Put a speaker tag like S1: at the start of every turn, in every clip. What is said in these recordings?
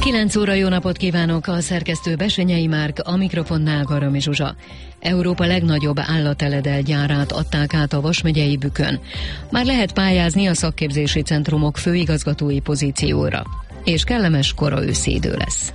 S1: 9 óra, jó napot kívánok! A szerkesztő Besenyei Márk, a mikrofonnál Garami Zsuzsa. Európa legnagyobb állateledel gyárát adták át a Vas megyei Bükön. Már lehet pályázni a szakképzési centrumok főigazgatói pozícióra. És kellemes kora őszi idő lesz.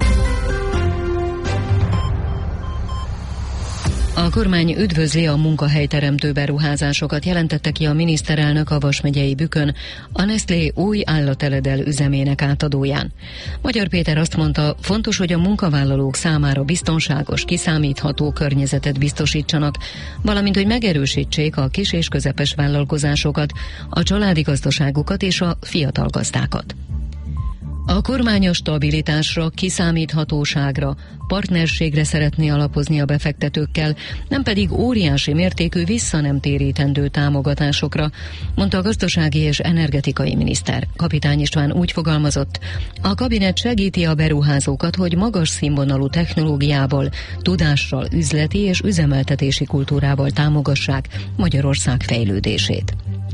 S1: A kormány üdvözli a munkahelyteremtő beruházásokat, jelentette ki a miniszterelnök a Vas megyei Bükön a Nestlé új állateledel üzemének átadóján. Magyar Péter azt mondta, fontos, hogy a munkavállalók számára biztonságos, kiszámítható környezetet biztosítsanak, valamint, hogy megerősítsék a kis és közepes vállalkozásokat, a családi gazdaságokat és a fiatal gazdákat. A kormány a stabilitásra, kiszámíthatóságra, partnerségre szeretné alapozni a befektetőkkel, nem pedig óriási mértékű visszanemtérítendő támogatásokra, mondta a gazdasági és energetikai miniszter. Kapitány István úgy fogalmazott, a kabinet segíti a beruházókat, hogy magas színvonalú technológiával, tudással, üzleti és üzemeltetési kultúrával támogassák Magyarország fejlődését.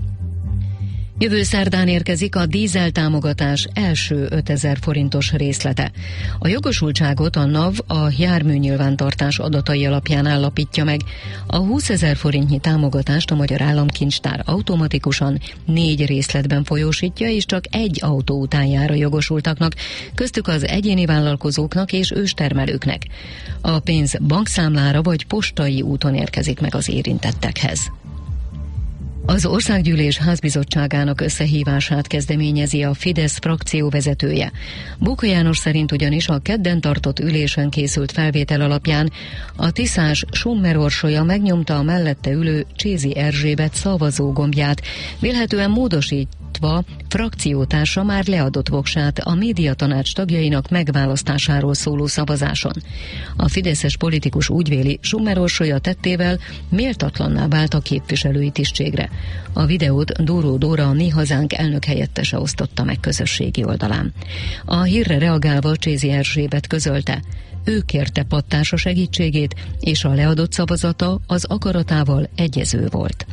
S1: Jövő szerdán érkezik a dízel támogatás első 5000 forintos részlete. A jogosultságot a NAV a járműnyilvántartás adatai alapján állapítja meg. A 20 000 forintnyi támogatást a Magyar Államkincstár automatikusan 4 részletben folyósítja, és csak egy autó után jár a jogosultaknak, köztük az egyéni vállalkozóknak és őstermelőknek. A pénz bankszámlára vagy postai úton érkezik meg az érintettekhez. Az Országgyűlés házbizottságának összehívását kezdeményezi a Fidesz frakció vezetője. Bóka János szerint ugyanis a kedden tartott ülésen készült felvétel alapján a tiszás Sommer Orsolya megnyomta a mellette ülő Csézi Erzsébet szavazógombját, vélhetően módosítva frakciótársa már leadott voksát a médiatanács tagjainak megválasztásáról szóló szavazáson. A fideszes politikus úgy véli, Sommer Orsolya tettével méltatlanná vált a képviselői tisztségre. A videót Dóró Dóra, a Mi Hazánk elnök helyettese osztotta meg közösségi oldalán. A hírre reagálva Csézi Erzsébet közölte, ő kérte pattársa segítségét, és a leadott szavazata az akaratával egyező volt.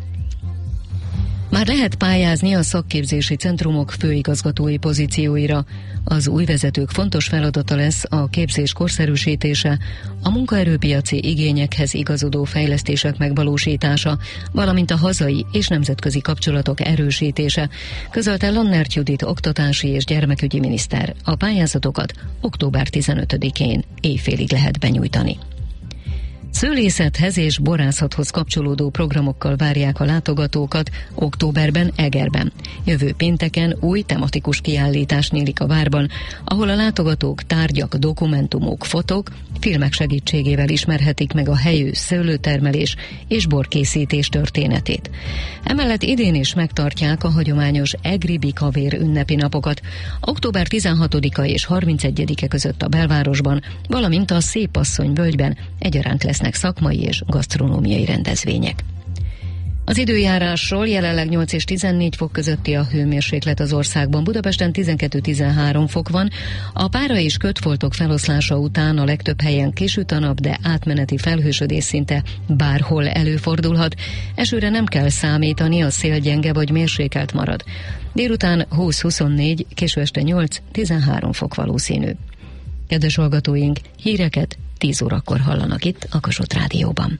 S1: Már lehet pályázni a szakképzési centrumok főigazgatói pozícióira. Az új vezetők fontos feladata lesz a képzés korszerűsítése, a munkaerőpiaci igényekhez igazodó fejlesztések megvalósítása, valamint a hazai és nemzetközi kapcsolatok erősítése, közölte Lannert Judit oktatási és gyermekügyi miniszter. A pályázatokat október 15-én éjfélig lehet benyújtani. Szőlészethez és borászathoz kapcsolódó programokkal várják a látogatókat októberben Egerben. Jövő pénteken új tematikus kiállítás nyílik a várban, ahol a látogatók tárgyak, dokumentumok, fotók, filmek segítségével ismerhetik meg a helyi szőlőtermelés és borkészítés történetét. Emellett idén is megtartják a hagyományos egri bikavér ünnepi napokat, október 16-a és 31-e között a belvárosban, valamint a Szépasszony völgyben egyaránt lesznek szakmai és gasztronómiai rendezvények. Az időjárásról: jelenleg 8 és 14 fok közötti a hőmérséklet az országban, Budapesten 12-13 fok van, a pára és kötfoltok feloszlása után a legtöbb helyen kisüt a nap, de átmeneti felhősödés szinte bárhol előfordulhat, esőre nem kell számítani, a szél gyenge vagy mérsékelt marad. Délután 20-24, késő este 8-13 fok valószínű. Kedves hallgatóink, híreket 10 órakor hallanak itt a Kossuth Rádióban.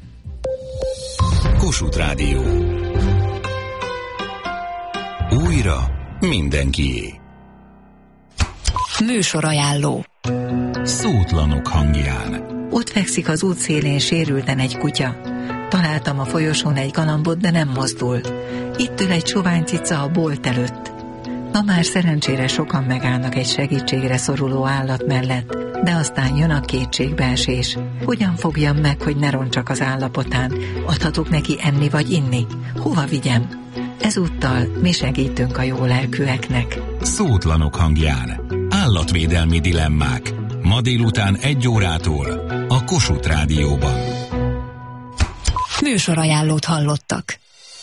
S2: Kossuth Rádió. Újra mindenkié.
S3: Műsorajánló.
S2: Szótlanok hangján.
S3: Ott fekszik az útszélén sérülten egy kutya. Találtam a folyosón egy galambot, de nem mozdul. Itt ül egy sovány cica a bolt előtt. Ma már szerencsére sokan megállnak egy segítségre szoruló állat mellett, de aztán jön a kétségbeesés. Hogyan fogjam meg, hogy ne roncsak az állapotán? Adhatok neki enni vagy inni? Hova vigyem? Ezúttal mi segítünk a jó lelkűeknek.
S2: Szótlanok hangján. Állatvédelmi dilemmák. Ma délután 1 órától a Kossuth Rádióban.
S3: Műsorajánlót hallottak.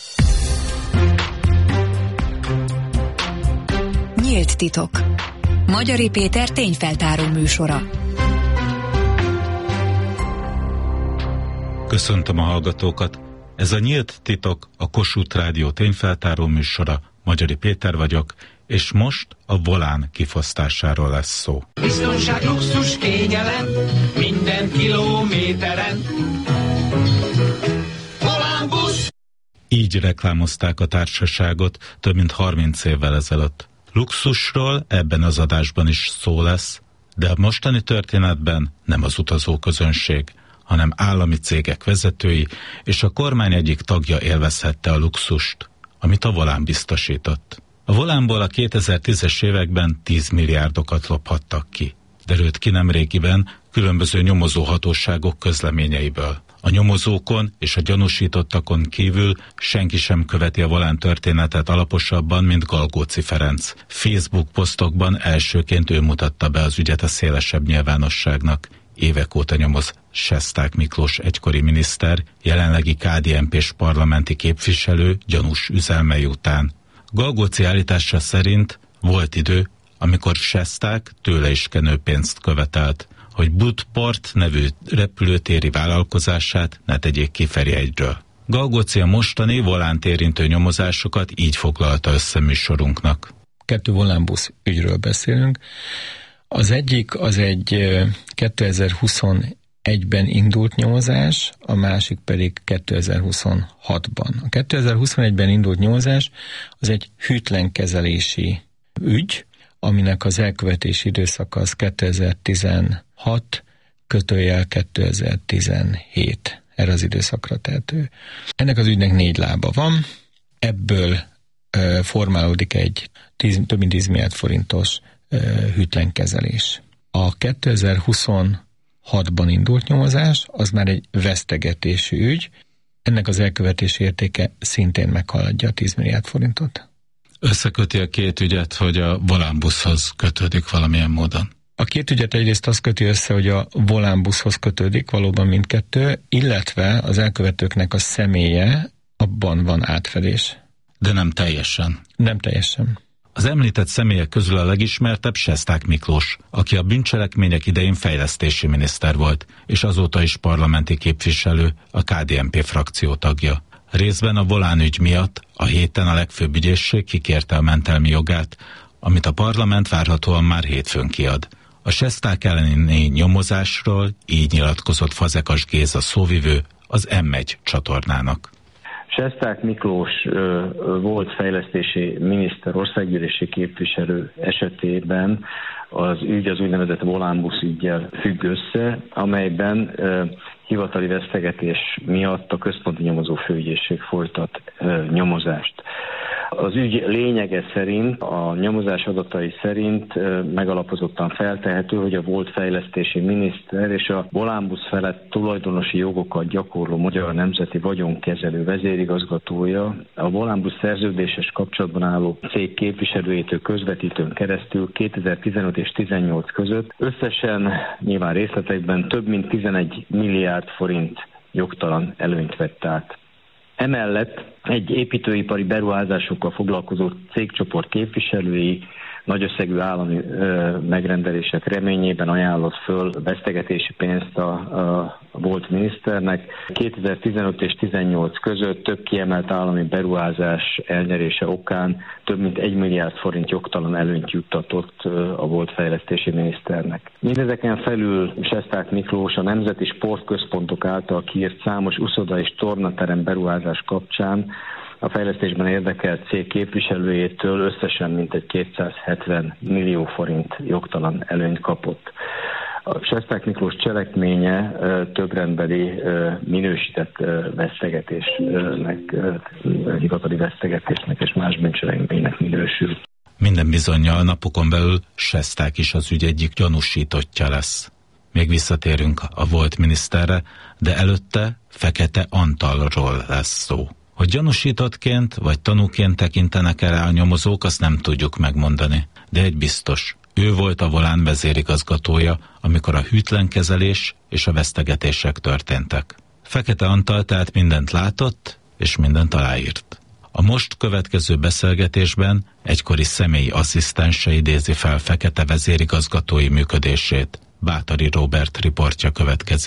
S3: Nyílt titok. Magyari Péter tényfeltáró műsora.
S4: Köszöntöm a hallgatókat. Ez a Nyílt titok, a Kossuth Rádió tényfeltáró műsora. Magyari Péter vagyok, És most a volán kifosztásáról lesz szó.
S5: Biztonság, luxus, kényelem, minden kilométeren. Volánbusz!
S4: Így reklámozták a társaságot több mint 30 évvel ezelőtt. Luxusról ebben az adásban is szó lesz, de a mostani történetben nem az utazóközönség, hanem állami cégek vezetői és a kormány egyik tagja élvezhette a luxust, amit a volán biztosított. A volánból a 2010-es években 10 milliárdokat lophattak ki. Derült ki nemrégiben különböző nyomozó hatóságok közleményeiből. A nyomozókon és a gyanúsítottakon kívül senki sem követi a volán történetet alaposabban, mint Galgóci Ferenc. Facebook posztokban elsőként ő mutatta be az ügyet a szélesebb nyilvánosságnak. Évek óta nyomoz Sesták Miklós egykori miniszter, jelenlegi KDNP-s parlamenti képviselő gyanús üzelmei után. Galgóci állítása szerint volt idő, amikor Sesták tőle is kenőpénzt követelt, hogy Budport nevű repülőtéri vállalkozását ne tegyék ki Ferihegyről. Galgóci a mostani volánt érintő nyomozásokat így foglalta össze műsorunknak.
S6: 2 volánbusz ügyről beszélünk. Az egyik az egy 2021-ben indult nyomozás, a másik pedig 2026-ban. A 2021-ben indult nyomozás az egy hűtlenkezelési ügy, aminek az elkövetési időszaka az 2016/2017. Erre az időszakra tehető. Ennek az ügynek 4 lába van, ebből formálódik egy több mint 10 milliárd forintos hűtlenkezelés. A 2026-ban indult nyomozás, az már egy vesztegetési ügy, ennek az elkövetési értéke szintén meghaladja a 10 milliárd forintot.
S4: Összeköti a két ügyet, hogy a volánbuszhoz kötődik valamilyen módon?
S6: A két ügyet egyrészt az köti össze, hogy a volánbuszhoz kötődik valóban mindkettő, illetve az elkövetőknek a személye, abban van átfedés.
S4: De nem teljesen.
S6: Nem teljesen.
S4: Az említett személyek közül a legismertebb Sesták Miklós, aki a bűncselekmények idején fejlesztési miniszter volt, és azóta is parlamenti képviselő, a KDNP frakció tagja. Részben a volánügy miatt a héten a legfőbb ügyészség kikérte a mentelmi jogát, amit a parlament várhatóan már hétfőn kiad. A Sesták elleni nyomozásról így nyilatkozott Fazekas Géza szóvivő az M1 csatornának.
S7: Sesták Miklós volt fejlesztési miniszter, országgyűlési képviselő esetében az ügy az úgynevezett volánbusz üggyel függ össze, amelyben hivatali vesztegetés miatt a központi nyomozó főügyészség folytat nyomozást. Az ügy lényege szerint, a nyomozás adatai szerint megalapozottan feltehető, hogy a volt fejlesztési miniszter és a volánbusz felett tulajdonosi jogokat gyakorló Magyar Nemzeti Vagyonkezelő vezérigazgatója a volánbusz szerződéses kapcsolatban álló cég képviselőjétől közvetítőn keresztül 2015 és 2018 között összesen nyilván részletekben több mint 11 milliárd forint jogtalan előnyt vett át. Emellett egy építőipari beruházásokkal foglalkozó cégcsoport képviselői nagy összegű állami megrendelések reményében ajánlott föl vesztegetési pénzt a volt miniszternek. 2015 és 2018 között több kiemelt állami beruházás elnyerése okán több mint 1 milliárd forint jogtalan előnyt juttatott a volt fejlesztési miniszternek. Mindezeken felül Sesták Miklós a nemzeti sportközpontok által kiírt számos uszoda és tornaterem beruházás kapcsán a fejlesztésben érdekelt cég képviselőjétől összesen mintegy 270 millió forint jogtalan előnyt kapott. A Sesták Miklós cselekménye többrendbeli minősített vesztegetésnek, hivatali vesztegetésnek és más bűncselekménynek minősül.
S4: Minden bizonnyal napokon belül Sesták is az ügy egyik gyanúsítottja lesz. Még visszatérünk a volt miniszterre, de előtte Fekete Antalról lesz szó. Hogy gyanúsítottként vagy tanúként tekintenek el a nyomozók, azt nem tudjuk megmondani. De egy biztos, ő volt a volán vezérigazgatója, amikor a hűtlenkezelés és a vesztegetések történtek. Fekete Antal tehát mindent látott, és mindent aláírt. A most következő beszélgetésben egykori személyi asszisztense idézi fel Fekete vezérigazgatói működését. Báthary Róbert riportja következik.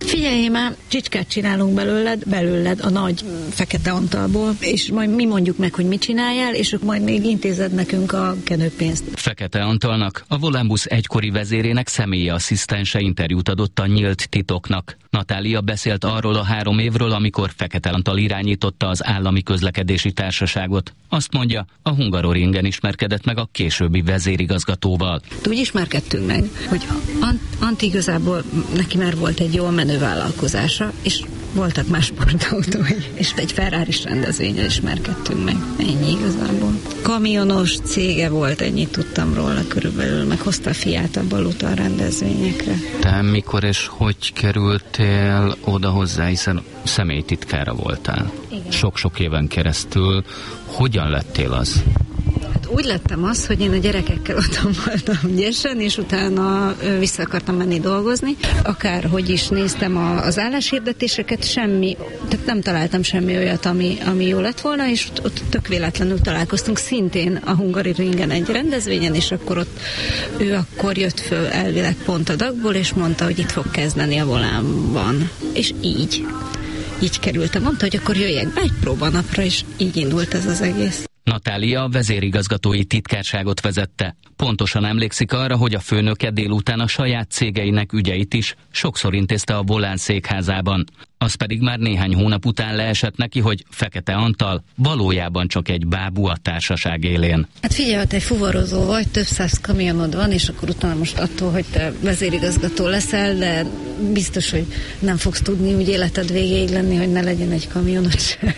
S8: Figyelj, már csicskát csinálunk belőled a nagy Fekete Antalból, és majd mi mondjuk meg, hogy mit csináljál, és ők majd még intézed nekünk a kenőpénzt.
S9: Fekete Antalnak, a Volánbusz egykori vezérének személyi asszisztense interjút adott a Nyílt Titoknak. Natália beszélt arról a 3 évről, amikor Fekete Antal irányította az állami közlekedési társaságot. Azt mondja, a Hungaroringen ismerkedett meg a későbbi vezérigazgatóval.
S8: Úgy ismerkedtünk meg, hogy Antti igazából neki már volt egy jól menő vállalkozása, és voltak más sportautói, és egy Ferraris rendezvényen ismerkedtünk meg. Ennyi igazából. Kamionos cége volt, ennyit tudtam róla körülbelül, meg hozta a fiát a Baluta rendezvényekre.
S9: Te mikor és hogy kerültél oda hozzá, hiszen személytitkára voltál?
S8: Igen.
S9: Sok-sok éven keresztül. Hogyan lettél az?
S8: Úgy lettem az, hogy én a gyerekekkel otthon voltam ügyesen, és utána vissza akartam menni dolgozni. Akárhogy is néztem az álláshirdetéseket, tehát nem találtam semmi olyat, ami jó lett volna, és ott tök véletlenül találkoztunk szintén a Hungaroringen egy rendezvényen, és akkor ott ő akkor jött föl elvileg pont a Dagból, és mondta, hogy itt fog kezdeni a Volánban. És így kerültem. Mondta, hogy akkor jöjjek be egy próbanapra, és így indult ez az egész.
S9: Natália a vezérigazgatói titkárságot vezette. Pontosan emlékszik arra, hogy a főnöke délután a saját cégeinek ügyeit is sokszor intézte a Volán székházában. Az pedig már néhány hónap után leesett neki, hogy Fekete Antal valójában csak egy bábú a társaság élén.
S8: Hát figyelj, ha te egy fuvarozó vagy, több 100 kamionod van, és akkor utána most attól, hogy te vezérigazgató leszel, de biztos, hogy nem fogsz tudni úgy életed végéig lenni, hogy ne legyen egy kamionod se.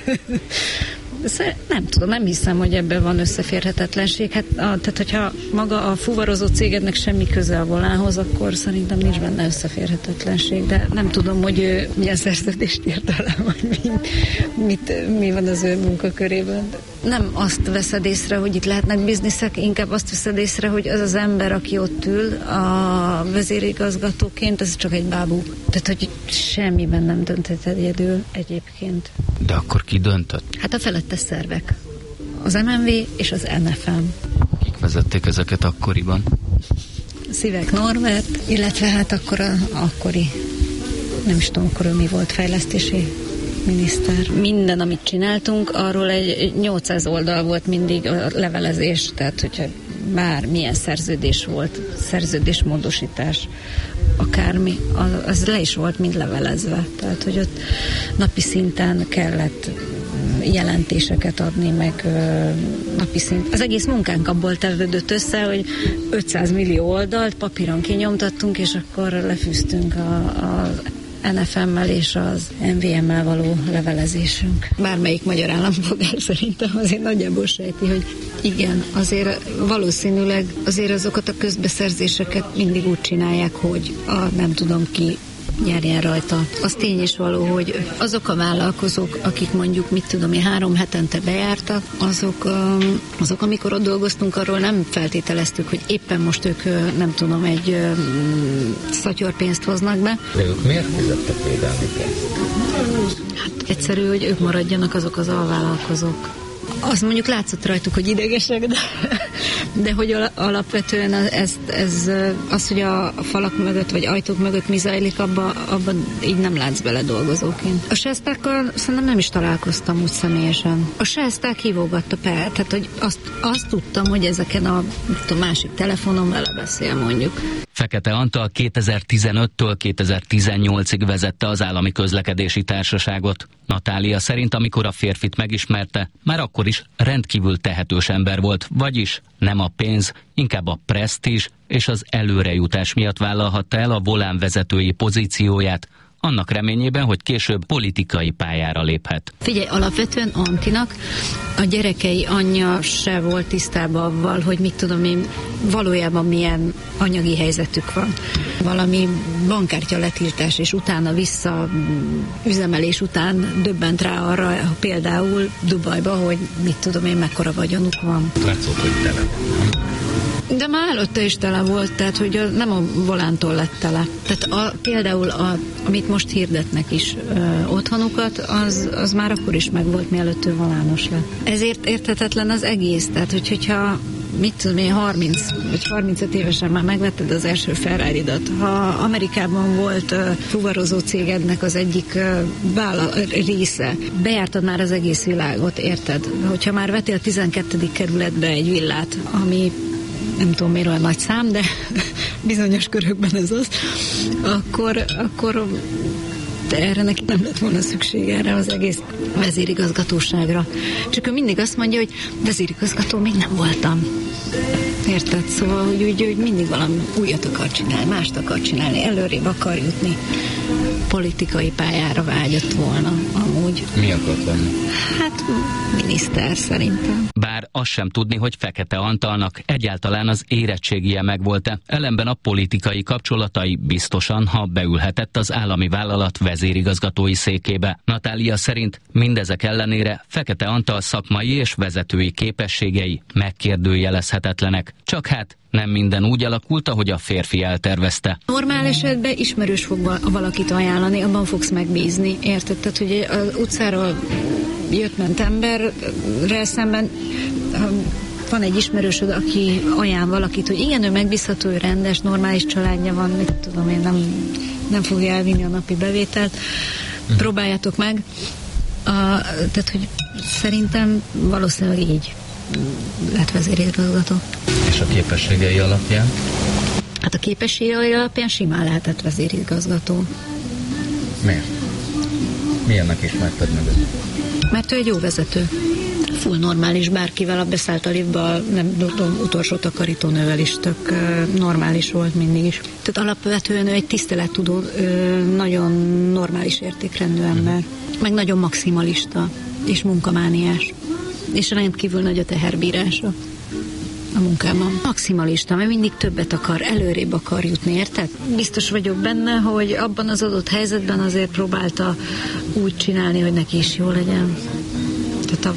S8: Nem tudom, nem hiszem, hogy ebben van összeférhetetlenség. Tehát, hogyha maga a fuvarozó cégednek semmi köze a Volánhoz, akkor szerintem nincs benne összeférhetetlenség, de nem tudom, hogy ő milyen szerződést írt alá, vagy mi van az ő munkakörében. Nem azt veszed észre, hogy itt lehetnek bizniszek, inkább azt veszed észre, hogy az az ember, aki ott ül a vezérigazgatóként, ez csak egy bábú. Tehát, hogy semmiben nem dönthet egyedül egyébként.
S9: De akkor ki döntött?
S8: Hát a felettes szervek. Az MNV és az NFM.
S9: Kik vezették ezeket akkoriban?
S8: Szívek Norbert, illetve hát akkor akkori, nem is tudom, akkor mi volt, fejlesztési miniszter. Minden, amit csináltunk, arról egy 800 oldal volt mindig a levelezés, tehát hogyha bármilyen szerződés volt, szerződésmódosítás, akármi, az le is volt mind levelezve. Tehát, hogy ott napi szinten kellett jelentéseket adni, meg napi szint. Az egész munkánk abból tevődött össze, hogy 500 millió oldalt papíron kinyomtattunk, és akkor lefűztünk az NFM-mel és az MVM-mel való levelezésünk. Bármelyik magyar állampolgár szerintem azért nagyjából sejti, hogy igen, azért valószínűleg azért azokat a közbeszerzéseket mindig úgy csinálják, hogy nem tudom ki nyerjen rajta. Az tény is való, hogy azok a vállalkozók, akik mondjuk, 3 hetente bejártak, azok amikor ott dolgoztunk, arról nem feltételeztük, hogy éppen most ők, nem tudom, egy szatyorpénzt hoznak be.
S9: De ők miért fizettek védelmi pénzt?
S8: Hát egyszerű, hogy ők maradjanak azok az alvállalkozók. Az mondjuk látszott rajtuk, hogy idegesek, de hogy alapvetően az, hogy a falak mögött, vagy ajtók mögött mi zajlik, abban így nem látsz bele dolgozóként. A sesztákkal szerintem nem is találkoztam úgy személyesen. A seszták hívogatta tehát hogy azt tudtam, hogy ezeken a másik telefonon vele beszél mondjuk.
S9: Fekete Antal 2015-től 2018-ig vezette az állami közlekedési társaságot. Natália szerint, amikor a férfit megismerte, már akkor is rendkívül tehetős ember volt, vagyis nem a pénz, inkább a presztízs és az előrejutás miatt vállalhatta el a Volán vezetői pozícióját, annak reményében, hogy később politikai pályára léphet.
S8: Figyelj, alapvetően Antinak a gyerekei anyja se volt tisztában avval, hogy mit tudom én, valójában milyen anyagi helyzetük van. Valami bankkártya letiltás, és utána vissza üzemelés után döbbent rá arra, például Dubajba, hogy mit tudom én, mekkora vagyonuk van.
S9: Látszott, hogy tele van.
S8: De már előtte is tele volt, tehát hogy nem a Volántól lett tele. Tehát például amit most hirdetnek is otthonukat, az már akkor is megvolt, mielőtt ő volános lett. Ezért érthetetlen az egész, tehát hogyha mit tudom én, 30 vagy 35 évesen már megvetted az első Ferrari-dat. Ha Amerikában volt fuvarozó cégednek az egyik része, bejártad már az egész világot, érted? Hogyha már vettél a 12. kerületbe egy villát, ami nem tudom miért olyan nagy szám, de bizonyos körökben ez az, akkor de erre neki nem lett volna szükség, erre az egész vezérigazgatóságra. Csak ő mindig azt mondja, hogy vezérigazgató még nem voltam. Érted? Szóval, hogy mindig valami újat akar csinálni, mást akar csinálni, előrébb akar jutni. Politikai pályára vágyott volna amúgy.
S6: Mi akart lenni?
S8: Hát miniszter szerintem.
S9: Bár azt sem tudni, hogy Fekete Antalnak egyáltalán az érettségie megvolt-e. Ellenben a politikai kapcsolatai biztosan, ha beülhetett az állami vállalat vezérigazgatói székébe. Natália szerint mindezek ellenére Fekete Antal szakmai és vezetői képességei megkérdőjelezhetetlenek. Csak hát nem minden úgy alakult, ahogy a férfi eltervezte.
S8: Normál esetben ismerős fog valakit ajánlani, abban fogsz megbízni, érted? Tehát, hogy az utcáról jött-ment emberrel szemben van egy ismerősöd, aki ajánl valakit, hogy igen, ő megbízható, ő rendes, normális családja van, mit tudom én, nem fogja elvinni a napi bevételt. Próbáljátok meg. Tehát, hogy szerintem valószínűleg így lett vezérigazgató.
S6: És a képességei alapján?
S8: Hát a képességei alapján simán lehetett vezérigazgató.
S6: Miért? Milyennek ismerted meg őt?
S8: Mert ő egy jó vezető. Full normális, bárkivel a beszállt a liftba, nem tudom, utolsó takarítónővel is tök normális volt mindig is. Tehát alapvetően ő egy tisztelettudó, nagyon normális értékrendű ember. Meg nagyon maximalista és munkamániás. És rendkívül nagy a teherbírása a munkában. Maximalista, mert mindig többet akar, előrébb akar jutni, érted? Biztos vagyok benne, hogy abban az adott helyzetben azért próbálta úgy csinálni, hogy neki is jó legyen. Tehát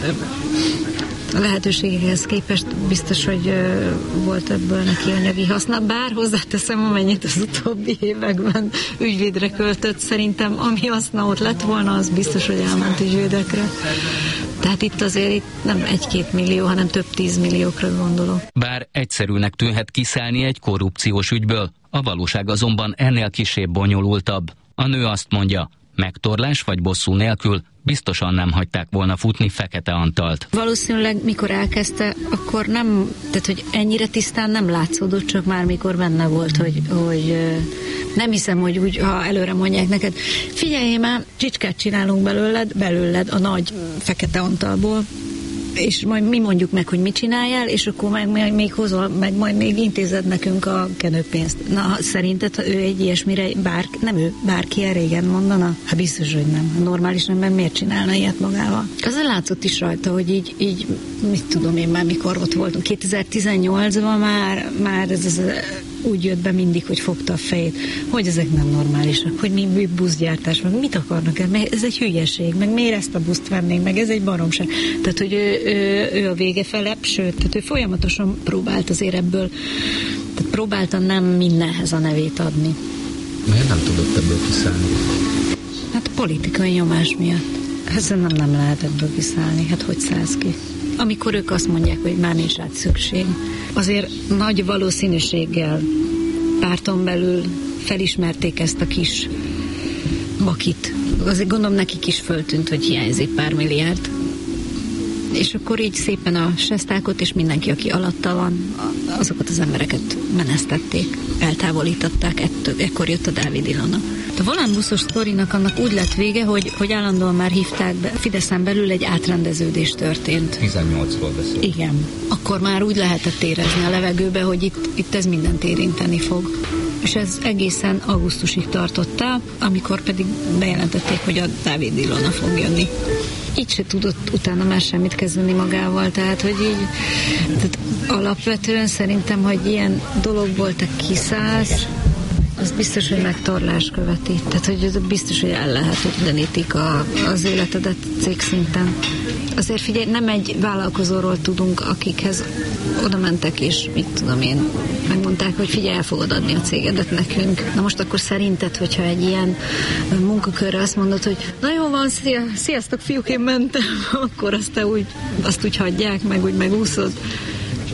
S8: a lehetőségekhez képest biztos, hogy volt ebből neki anyagi haszna, bár hozzáteszem, amennyit az utóbbi években ügyvédre költött, szerintem ami haszna ott lett volna, az biztos, hogy elment ügyvédekre. Tehát itt azért nem 1-2 millió, hanem több 10 milliókra gondolok.
S9: Bár egyszerűnek tűnhet kiszállni egy korrupciós ügyből, a valóság azonban ennél kisebb bonyolultabb. A nő azt mondja, megtorlás vagy bosszú nélkül biztosan nem hagyták volna futni Fekete Antalt.
S8: Valószínűleg mikor elkezdte, akkor nem, tehát hogy ennyire tisztán nem látszódott, csak már mikor benne volt, hogy nem hiszem, hogy úgy, ha előre mondják neked, figyelj már, csicskát csinálunk belőled a nagy Fekete Antalból, és majd mi mondjuk meg, hogy mit csináljál, és akkor meg még hozol, meg majd még intézed nekünk a kenőpénzt. Na, szerinted ő egy ilyesmire, nem ő, bárki régen mondana? Hát biztos, hogy nem. A normális ember miért csinálna ilyet magával? Azért látszott is rajta, hogy így mit tudom én már, mikor ott voltunk. 2018-ban már ez úgy jött be mindig, hogy fogta a fejét, hogy ezek nem normálisak, hogy mi buszgyártás, meg mit akarnak, ez egy hülyeség, meg miért ezt a buszt vennénk, meg ez egy baromság. Tehát, hogy ő a vége fele, sőt, tehát ő folyamatosan próbált azért ebből, tehát próbálta nem mindenhez a nevét adni.
S6: Miért nem tudott ebből kiszállni?
S8: Hát politikai nyomás miatt. Ezen nem lehet ebből kiszállni, hát hogy szállsz ki? Amikor ők azt mondják, hogy már nincs rá szükség, azért nagy valószínűséggel párton belül felismerték ezt a kis bakit. Azért gondolom nekik is föltűnt, hogy hiányzik pár milliárd. És akkor így szépen a sestákot és mindenki, aki alatta van, azokat az embereket menesztették, eltávolították, ekkor jött a Dávid Ilona. A volánbuszos sztorinak annak úgy lett vége, hogy állandóan már hívták be, Fideszen belül egy átrendeződés történt.
S6: 18-ról beszél.
S8: Igen. Akkor már úgy lehetett érezni a levegőbe, hogy itt ez mindent érinteni fog. És ez egészen augusztusig tartott el, amikor pedig bejelentették, hogy a Dávid Ilona fog jönni. Így se tudott utána már semmit kezdeni magával, tehát hogy így tehát alapvetően szerintem, hogy ilyen dologból te kiszállsz, az biztos, hogy megtorlás követi. Tehát, hogy biztos, hogy ellehetetlenítik az életedet cégszinten. Azért figyelj, nem egy vállalkozóról tudunk, akikhez oda mentek, és mit tudom én, megmondták, hogy figyelj, el fogod adni a cégedet nekünk. Na most akkor szerinted, hogyha egy ilyen munkakörre azt mondod, hogy na jó van, sziasztok fiúk, én mentem, akkor azt úgy hagyják, meg úgy megúszod.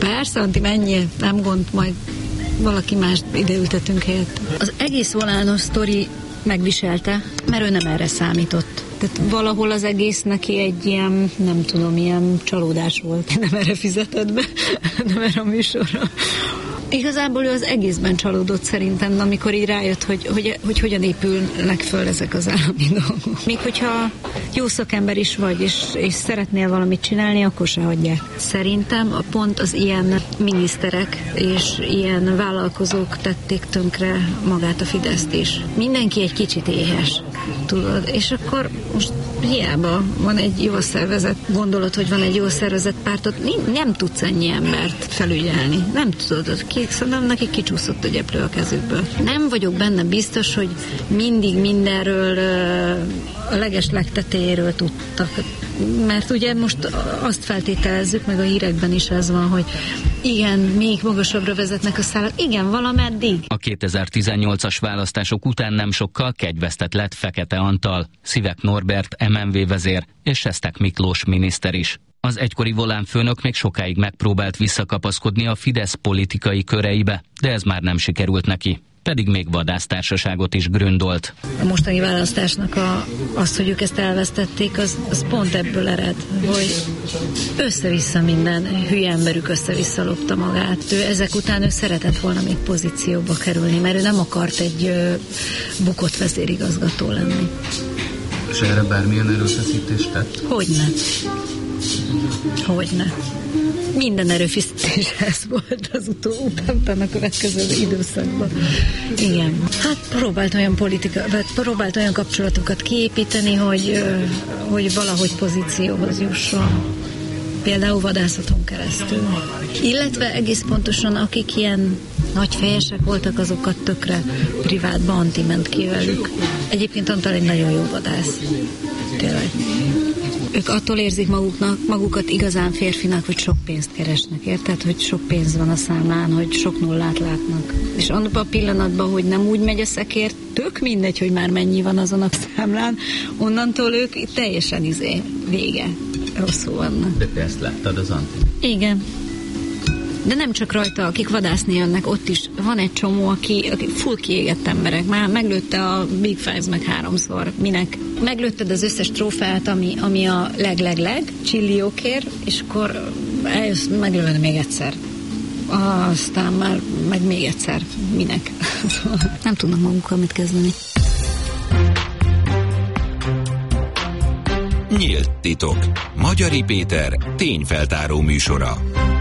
S8: Persze, Anti, menjél, nem gond, majd valaki mást ideültetünk helyett. Az egész volános sztori megviselte, mert ő nem erre számított. Tehát valahol az egész neki egy ilyen, nem tudom, ilyen csalódás volt. Nem erre fizetett be, nem erre a műsorra. Igazából ő az egészben csalódott szerintem, amikor így rájött, hogy hogyan épülnek föl ezek az állami dolgok. Még hogyha jó szakember is vagy, és szeretnél valamit csinálni, akkor se hagyják. Szerintem pont az ilyen miniszterek és ilyen vállalkozók tették tönkre magát a Fideszt is. Mindenki egy kicsit éhes, tudod, és akkor most hiába van egy jól szervezett gondolat, hogy van egy jól szervezett pártot, nem tudsz ennyi embert felügyelni. Nem tudod, szerintem neki kicsúszott a gyeplő a kezükből. Nem vagyok benne biztos, hogy mindig mindenről a legeslegtetejéről tudtak. Mert ugye most azt feltételezzük, meg a hírekben is ez van, hogy igen, még magasabbra vezetnek a szálak. Igen, valameddig.
S9: A 2018-as választások után nem sokkal kegyvesztett lett Fekete Antal, Szivek Norbert MNV vezér és Sestek Miklós miniszter is. Az egykori volánfőnök még sokáig megpróbált visszakapaszkodni a Fidesz politikai köreibe, de ez már nem sikerült neki. Pedig még vadásztársaságot is gründolt.
S8: A mostani választásnak az, hogy ők ezt elvesztették, az pont ebből ered, hogy össze-vissza minden hülye emberük össze-vissza lopta magát. Ezek után ő szeretett volna még pozícióba kerülni, mert ő nem akart egy bukott vezérigazgató lenni.
S10: És erre bármilyen erőfeszítést tett?
S8: Hogyne. Minden erőfeszítés ez volt az utána következő időszakban. Igen. Hát próbált olyan kapcsolatokat kiépíteni, hogy valahogy pozícióhoz jusson. Például vadászaton keresztül. Illetve egész pontosan, akik ilyen nagyfejesek voltak, azokat tökre privátban Anti ment ki velük. Egyébként Antal egy nagyon jó vadász. Tényleg. Ők attól érzik magukat igazán férfinak, hogy sok pénzt keresnek, érted? Hogy sok pénz van a számlán, hogy sok nullát látnak. És abban a pillanatban, hogy nem úgy megy a szekér, tök mindegy, hogy már mennyi van azon a számlán, onnantól ők teljesen vége. Rosszul vannak.
S10: De te ezt láttad az Anti?
S8: Igen. De nem csak rajta, akik vadászni jönnek, ott is van egy csomó, aki full kiégett emberek. Már meglőtte a Big Five meg 3-szor. Minek? Meglőtted az összes trófeát, ami a leg, csilliókért, és akkor eljössz meglőni még egyszer. Aztán már meg még egyszer. Minek? Nem tudnak magukkal mit kezdeni.
S2: Nyílt titok. Magyari Péter tényfeltáró műsora.